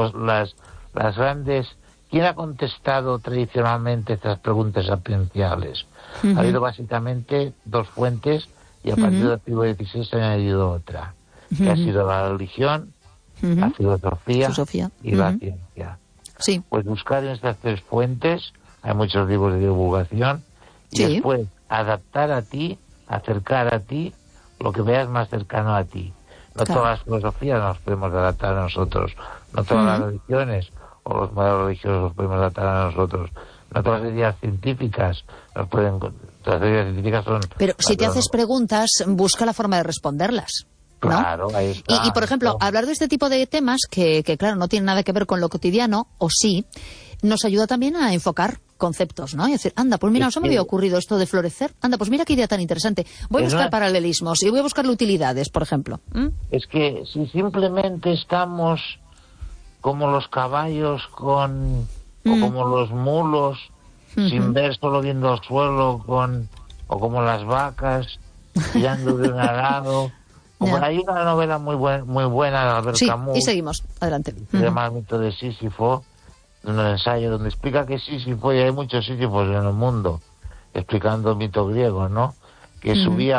las grandes... ¿Quién ha contestado tradicionalmente estas preguntas sapienciales? Ha habido básicamente 2 fuentes y a partir del siglo XVI se ha añadido otra, que ha sido la religión, la filosofía y la ciencia. Sí. Pues buscar en estas 3 fuentes, hay muchos libros de divulgación, y después adaptar a ti, acercar a ti lo que veas más cercano a ti. No todas las filosofías nos podemos adaptar a nosotros, no todas las religiones o los modelos religiosos los podemos adaptar a nosotros, no todas las ideas científicas nos pueden... Todas las ideas científicas son... Pero si te haces preguntas, busca la forma de responderlas, ¿no? Claro, ahí está. Y por ejemplo, hablar de este tipo de temas que claro, no tienen nada que ver con lo cotidiano, o sí, nos ayuda también a enfocar conceptos, ¿no? Y decir, anda, pues mira, no se me había ocurrido esto de florecer. Anda, pues mira qué idea tan interesante. Voy a buscar paralelismos y voy a buscar utilidades, por ejemplo. Es que si simplemente estamos como los caballos con o como los mulos, sin ver, solo viendo el suelo, o como las vacas, tirando de un arado. Como hay una novela muy buena de Albert Camus. Y seguimos, adelante. Se llama El mito de Sísifo, un ensayo donde explica que Sísifo, y hay muchos Sísifos en el mundo, explicando el mito griego, ¿no? Que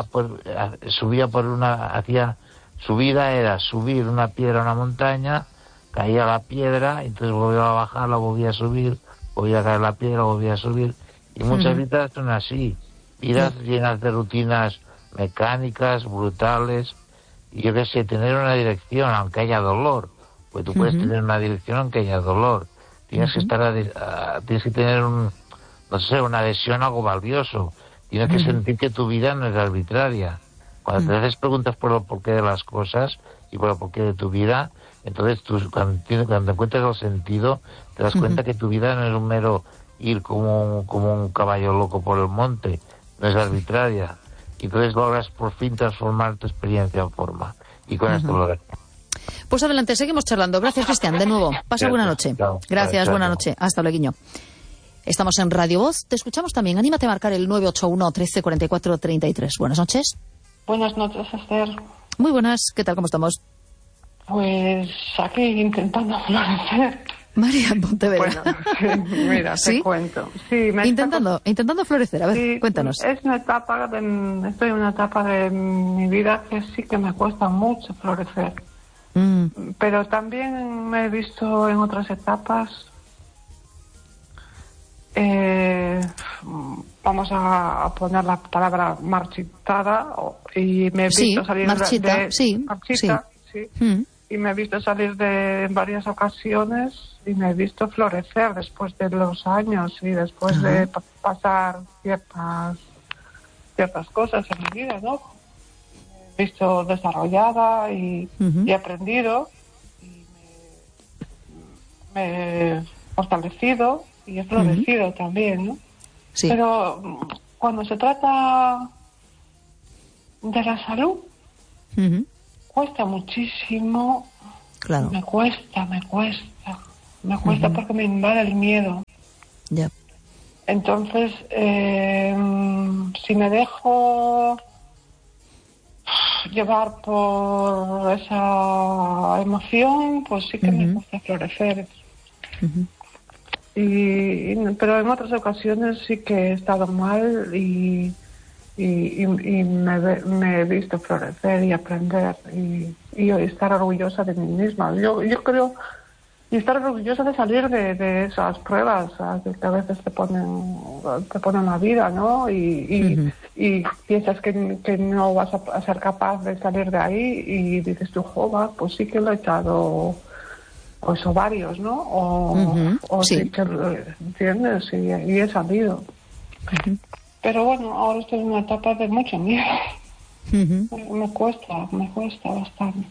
su vida era subir una piedra a una montaña, caía la piedra, entonces volvía a bajarla, volvía a subir, volvía a caer la piedra, volvía a subir, y muchas vidas son así, vidas llenas de rutinas mecánicas, brutales, y yo qué sé, tener una dirección, aunque haya dolor, pues tú puedes tener una dirección aunque haya dolor, tienes que tienes que tener una adhesión a algo valioso, tienes que sentir que tu vida no es arbitraria. Cuando te haces preguntas por el porqué de las cosas y por el porqué de tu vida, entonces tú, cuando encuentras el sentido, te das cuenta que tu vida no es un mero ir como un caballo loco por el monte, no es arbitraria. Y entonces logras por fin transformar tu experiencia en forma. Y con esto lo dejo. Pues adelante, seguimos charlando. Gracias, Cristian, de nuevo. Pasa buena noche. Gracias, buena noche. Hasta luego. Estamos en Radio Voz. Te escuchamos también. Anímate a marcar el 981 13 44 33. Buenas noches. Buenas noches, Esther. Muy buenas. ¿Qué tal? ¿Cómo estamos? Pues aquí intentando florecer. María, en Pontevedra. Bueno, mira, te cuento. Sí, intentando florecer. A ver, sí, cuéntanos. Estoy en una etapa de mi vida que sí que me cuesta mucho florecer. Pero también me he visto en otras etapas. Vamos a poner la palabra marchitada, y me he visto salir marchita. Y me he visto salir en varias ocasiones, y me he visto florecer después de los años y después de pasar ciertas cosas en mi vida, ¿no? Me he visto desarrollada y he aprendido, y me he fortalecido y he florecido también, ¿no? Sí. Pero cuando se trata de la salud, cuesta muchísimo. Claro. Me cuesta porque me invade el miedo. Ya. Entonces, si me dejo llevar por esa emoción, pues sí que me cuesta florecer. Pero en otras ocasiones sí que he estado mal y me he visto florecer y aprender y estar orgullosa de mí misma. Yo creo, y estar orgullosa de salir de esas pruebas que a veces te ponen la vida, ¿no? Y piensas que no vas a ser capaz de salir de ahí, y dices tú, jova, pues sí que lo he echado, pues varios, ¿no? O sí que, ¿entiendes? Y he salido. Pero bueno, ahora estoy en una etapa de mucho miedo. Me cuesta bastante.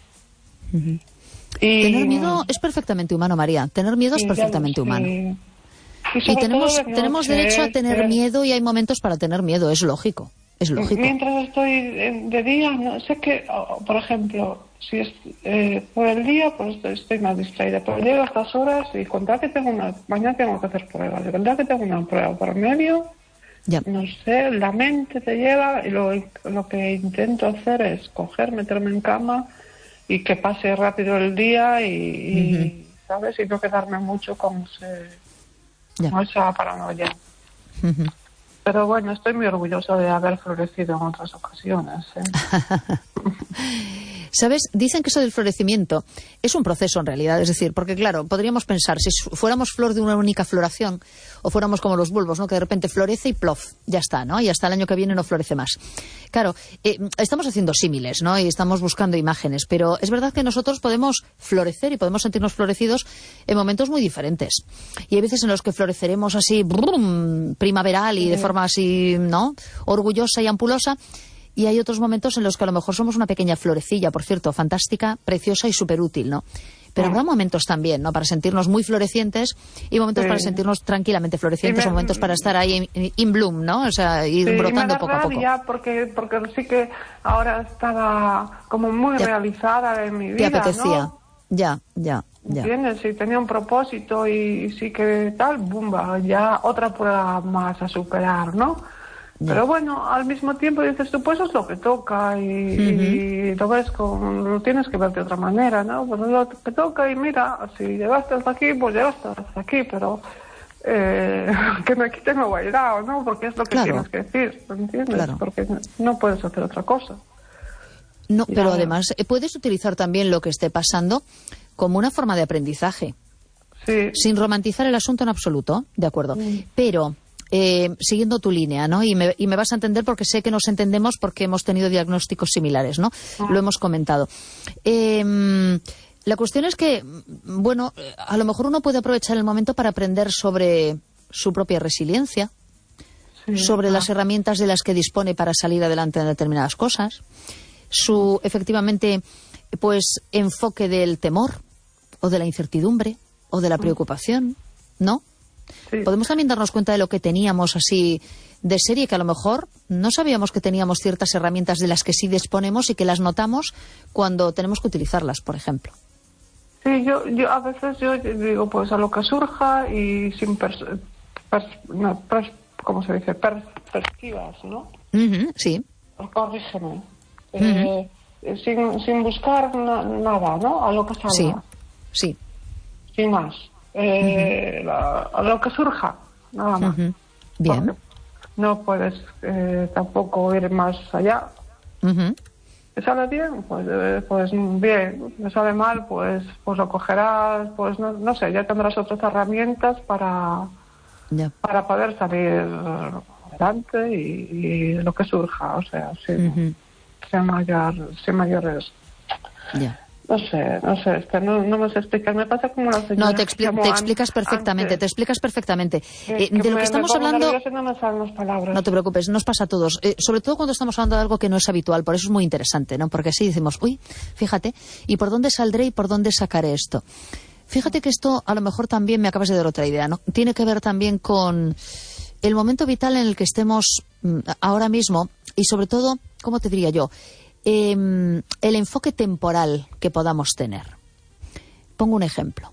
Y tener miedo es perfectamente humano, María. Tener miedo es perfectamente humano. Y tenemos derecho a tener miedo, y hay momentos para tener miedo, es lógico. Mientras estoy de día, no sé que, por ejemplo, si es por el día, pues estoy más distraída. Pero llego a estas horas y contar que mañana tengo que hacer pruebas, y contar que tengo una prueba por medio. Ya. No sé, la mente te lleva, y lo que intento hacer es meterme en cama y que pase rápido el día y ¿sabes? Y no quedarme mucho con esa paranoia. Pero bueno, estoy muy orgullosa de haber florecido en otras ocasiones. ¿Sabes? Dicen que eso del florecimiento es un proceso en realidad. Es decir, porque claro, podríamos pensar, si fuéramos flor de una única floración, o fuéramos como los bulbos, ¿no? Que de repente florece y plof, ya está, ¿no? Y hasta el año que viene no florece más. Claro, estamos haciendo símiles, ¿no? Y estamos buscando imágenes, pero es verdad que nosotros podemos florecer y podemos sentirnos florecidos en momentos muy diferentes. Y hay veces en los que floreceremos así, primaveral y de forma así, ¿no? Orgullosa y ampulosa. Y hay otros momentos en los que a lo mejor somos una pequeña florecilla, por cierto, fantástica, preciosa y súper útil, ¿no? Pero habrá momentos también, ¿no? Para sentirnos muy florecientes, y momentos para sentirnos tranquilamente florecientes, o momentos para estar ahí in bloom, ¿no? O sea, ir brotando poco a poco. Porque sí que ahora estaba como muy realizada en mi vida, te apetecía. ¿no? Ya. ¿Entiendes? Si tenía un propósito y sí que tal, bumba, ya otra prueba más a superar, ¿no? Ya. Pero bueno, al mismo tiempo dices tú, pues eso es lo que toca y lo ves lo tienes que ver de otra manera, ¿no? Pues es lo que toca y mira, si llegaste hasta aquí, pues llegaste hasta aquí, pero que me quiten lo bailado, ¿no? Porque es lo que tienes que decir, ¿entiendes? Claro. Porque no puedes hacer otra cosa. No, pero además puedes utilizar también lo que esté pasando como una forma de aprendizaje. Sí. Sin romantizar el asunto en absoluto, ¿de acuerdo? Pero siguiendo tu línea, ¿no? Y me vas a entender porque sé que nos entendemos porque hemos tenido diagnósticos similares, ¿no? Lo hemos comentado. La cuestión es que, bueno, a lo mejor uno puede aprovechar el momento para aprender sobre su propia resiliencia, sobre las herramientas de las que dispone para salir adelante en determinadas cosas, su, efectivamente, pues, enfoque del temor o de la incertidumbre o de la preocupación, ¿no? Sí. Podemos también darnos cuenta de lo que teníamos así de serie, que a lo mejor no sabíamos que teníamos ciertas herramientas de las que sí disponemos y que las notamos cuando tenemos que utilizarlas, por ejemplo. Sí, yo a veces yo digo, pues a lo que surja y sin ¿cómo se dice? Perspectivas, ¿no? Sí. Corrígeme. Sin buscar nada, ¿no? A lo que salga. Sí. Sin más. A lo que surja, nada más. Bien. Porque no puedes tampoco ir más allá. ¿Te sale bien? Pues bien. ¿Te sale mal? Pues lo cogerás, pues no sé, ya tendrás otras herramientas para poder salir adelante y lo que surja, o sea, sin mayores. Ya. No sé, es que no me sé explicar. Me pasa como la señora. No, te explicas perfectamente, antes. Te explicas perfectamente. Que de lo que estamos hablando... No me salen las palabras. No te preocupes, nos pasa a todos. Sobre todo cuando estamos hablando de algo que no es habitual, por eso es muy interesante, ¿no? Porque así decimos, uy, fíjate, ¿y por dónde saldré y por dónde sacaré esto? Fíjate que esto a lo mejor también me acabas de dar otra idea, ¿no? Tiene que ver también con el momento vital en el que estemos ahora mismo y sobre todo, ¿cómo te diría yo? El enfoque temporal que podamos tener. Pongo un ejemplo.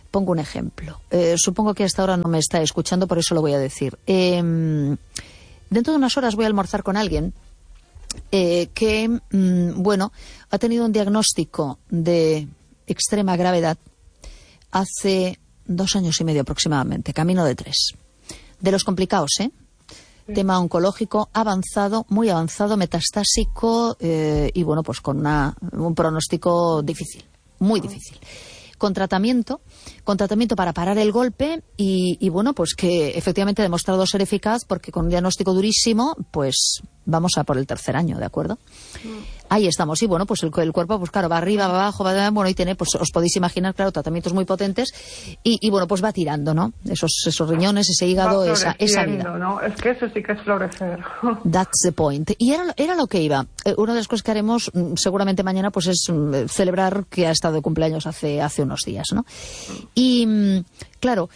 Supongo que hasta ahora no me está escuchando, por eso lo voy a decir. Dentro de unas horas voy a almorzar con alguien que, bueno, ha tenido un diagnóstico de extrema gravedad hace 2 años y medio aproximadamente, camino de 3. De los complicados, ¿eh? Tema oncológico avanzado, muy avanzado, metastásico y bueno, pues con un pronóstico difícil, muy difícil. Con tratamiento para parar el golpe y bueno, pues que efectivamente ha demostrado ser eficaz porque con un diagnóstico durísimo, pues vamos a por el 3er año, ¿de acuerdo? Ahí estamos. Y bueno, pues el cuerpo, pues claro, va arriba, va abajo, bueno, y tiene, pues os podéis imaginar, claro, tratamientos muy potentes y bueno, pues va tirando, ¿no? Esos riñones, ese hígado, esa vida. ¿No? Es que eso sí que es florecer. That's the point. Y era lo que iba. Una de las cosas que haremos seguramente mañana pues es celebrar que ha estado de cumpleaños hace unos días, ¿no? Y claro,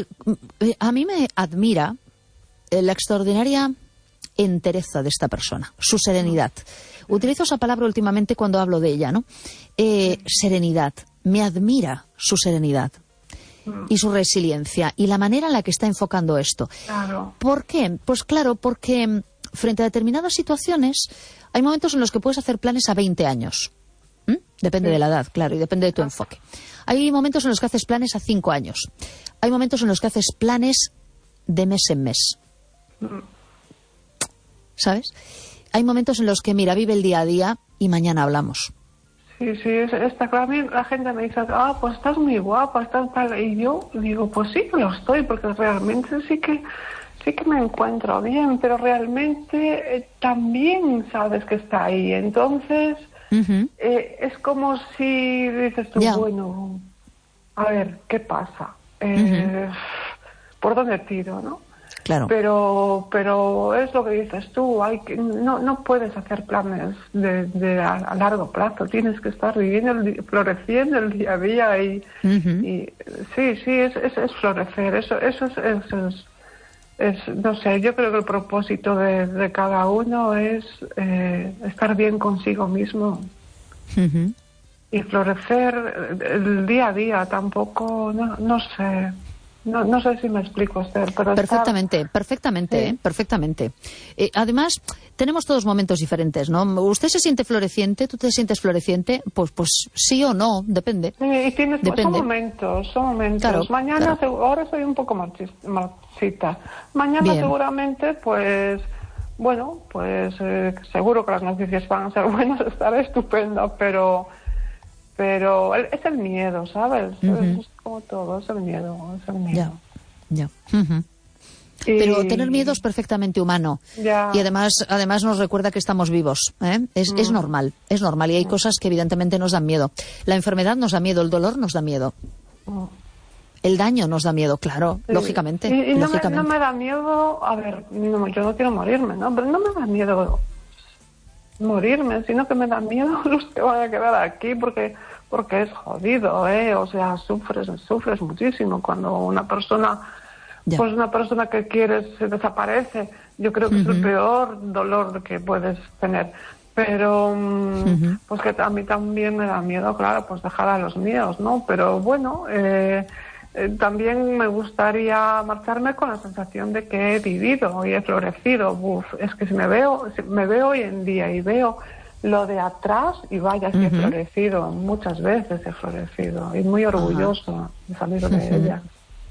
a mí me admira la extraordinaria entereza de esta persona, su serenidad. Utilizo esa palabra últimamente cuando hablo de ella, ¿no? Serenidad. Me admira su serenidad y su resiliencia y la manera en la que está enfocando esto. Claro. ¿Por qué? Pues claro, porque frente a determinadas situaciones hay momentos en los que puedes hacer planes a 20 años. Depende de la edad, claro, y depende de tu enfoque. Hay momentos en los que haces planes a 5 años. Hay momentos en los que haces planes de mes en mes. ¿Sabes? Hay momentos en los que, mira, vive el día a día y mañana hablamos. Sí, está claro. A mí la gente me dice, pues estás muy guapa, estás tal. Y yo digo, pues sí que lo estoy, porque realmente sí que me encuentro bien, pero realmente también sabes que está ahí. Entonces, es como si dices tú, bueno, a ver, ¿qué pasa? ¿Por dónde tiro, no? Claro. Pero es lo que dices tú, no puedes hacer planes a largo plazo, tienes que estar viviendo, floreciendo el día a día y sí, es florecer, eso es, no sé, yo creo que el propósito de cada uno es estar bien consigo mismo. y florecer el día a día tampoco, no sé. No sé si me explico, Esther, pero perfectamente, sí. Perfectamente. Además, tenemos todos momentos diferentes, ¿no? ¿Usted se siente floreciente? ¿Tú te sientes floreciente? Pues sí o no, depende. Sí, y depende. Son momentos. Claro, Mañana, claro. ahora soy un poco marchita. Mañana Bien. seguramente, pues, bueno, pues seguro que las noticias van a ser buenas, estaré estupenda, pero es el miedo, ¿sabes? Es como todo, es el miedo. Ya. Pero tener miedo es perfectamente humano. Ya. Y además nos recuerda que estamos vivos, ¿eh? Es normal y hay cosas que evidentemente nos dan miedo. La enfermedad nos da miedo, el dolor nos da miedo. El daño nos da miedo, claro, sí. Lógicamente. Y lógicamente. No me da miedo, a ver, yo no quiero morirme, ¿no? Pero no me da miedo morirme, sino que me da miedo los que van a quedar aquí, porque es jodido, o sea, sufres muchísimo cuando una persona, pues una persona que quieres se desaparece. Yo creo que es el peor dolor que puedes tener. Pero, pues que a mí también me da miedo, claro, pues dejar a los míos, ¿no? Pero bueno, también me gustaría marcharme con la sensación de que he vivido y he florecido. Es que si me veo hoy en día y veo lo de atrás, y vaya, que he florecido, muchas veces he florecido, y muy orgulloso de salir de ella.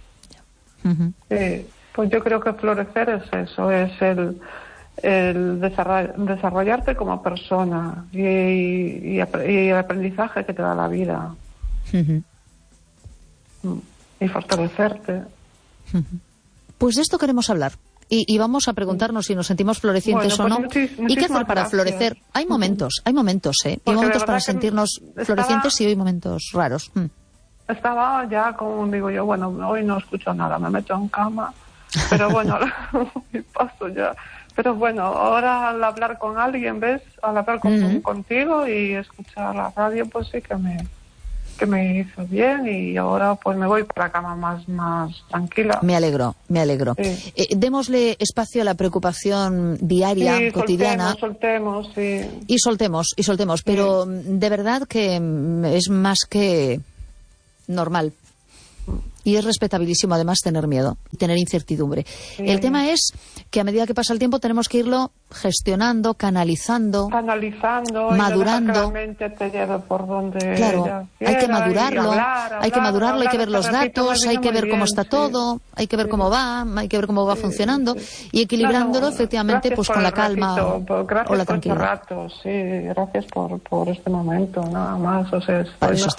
Sí, pues yo creo que florecer es eso, es el desarrollarte como persona y el aprendizaje que te da la vida. Y fortalecerte. Pues de esto queremos hablar. Y vamos a preguntarnos si nos sentimos florecientes o no. ¿Y qué hacer para florecer? Hay momentos, ¿eh? Hay momentos para sentirnos florecientes y hay momentos raros. Estaba ya, como digo yo, bueno, hoy no escucho nada, me meto en cama, pero bueno, paso ya. Pero bueno, ahora al hablar con alguien, ¿ves? Al hablar contigo y escuchar la radio, pues sí que me hizo bien, y ahora pues me voy para la cama más tranquila. Me alegro. Sí. Démosle espacio a la preocupación diaria, sí, cotidiana. Soltemos, sí. Y soltemos, pero de verdad que es más que normal. Y es respetabilísimo además tener miedo y tener incertidumbre. Sí. El tema es que a medida que pasa el tiempo tenemos que irlo gestionando, canalizando, madurando. Y que la mente te lleve por donde claro, hay que madurarlo, hay que ver los datos, hay que ver cómo está todo, hay que ver cómo va, hay que ver cómo va funcionando y equilibrándolo efectivamente pues con la calma o la tranquilidad. Gracias por este momento, nada más. O sea,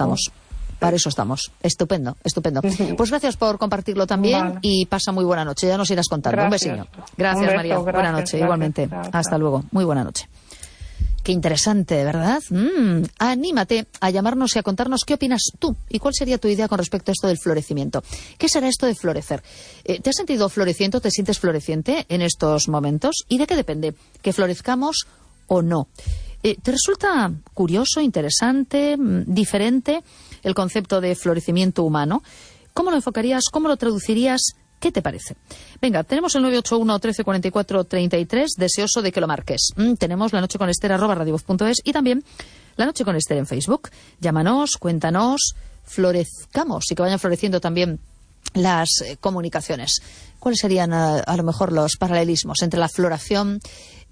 Para eso estamos. Estupendo. Pues gracias por compartirlo también y pasa muy buena noche. Ya nos irás contando. Gracias. Un besillo. Gracias, María. Buena noche, igualmente. Hasta luego. Muy buena noche. Qué interesante, ¿verdad? Anímate a llamarnos y a contarnos qué opinas tú y cuál sería tu idea con respecto a esto del florecimiento. ¿Qué será esto de florecer? ¿Te has sentido floreciente o te sientes floreciente en estos momentos? ¿Y de qué depende? ¿Que florezcamos o no? ¿Te resulta curioso, interesante, diferente el concepto de florecimiento humano? ¿Cómo lo enfocarías? ¿Cómo lo traducirías? ¿Qué te parece? Venga, tenemos el 981 13 44 33, deseoso de que lo marques. Tenemos La Noche con Esther @radiovoz.es y también La Noche con Esther en Facebook. Llámanos, cuéntanos, florezcamos y que vayan floreciendo también las comunicaciones. ¿Cuáles serían a lo mejor los paralelismos entre la floración,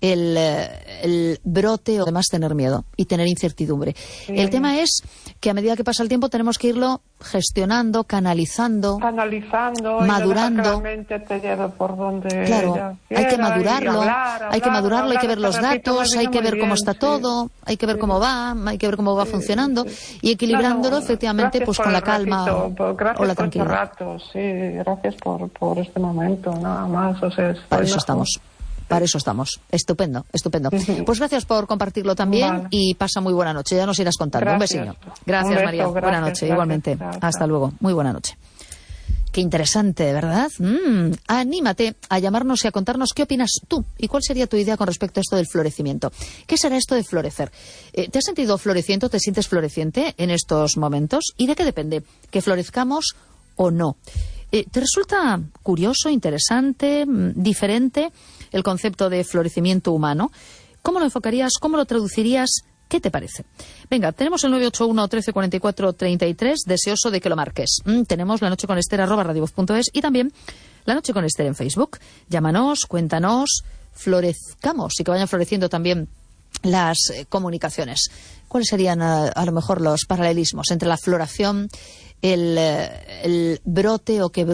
el brote o además tener miedo y tener incertidumbre? Sí. El tema es que a medida que pasa el tiempo tenemos que irlo gestionando, canalizando, madurando. Y que la mente te lleve por donde claro, hay que madurarlo, hay que ver los datos, hay que ver cómo está todo, hay que ver cómo va, hay que ver cómo va funcionando y equilibrándolo efectivamente pues con la calma o la tranquilidad. Gracias por este momento, nada más. O sea, para eso estamos. Estupendo. Pues gracias por compartirlo también y pasa muy buena noche. Ya nos irás contando. Gracias. Un besillo. Gracias, María. Buena noche, igualmente. Hasta luego. Muy buena noche. Qué interesante, ¿verdad? Anímate a llamarnos y a contarnos qué opinas tú y cuál sería tu idea con respecto a esto del florecimiento. ¿Qué será esto de florecer? ¿Te has sentido floreciente o te sientes floreciente en estos momentos? ¿Y de qué depende? ¿Que florezcamos o no? ¿Te resulta curioso, interesante, diferente el concepto de florecimiento humano? ¿Cómo lo enfocarías? ¿Cómo lo traducirías? ¿Qué te parece? Venga, tenemos el 981 13 44 33, deseoso de que lo marques. Tenemos La Noche con Ester @radiovoz.es y también La Noche con Ester en Facebook. Llámanos, cuéntanos, florezcamos y que vayan floreciendo también las comunicaciones. ¿Cuáles serían a lo mejor los paralelismos entre la floración, el brote o que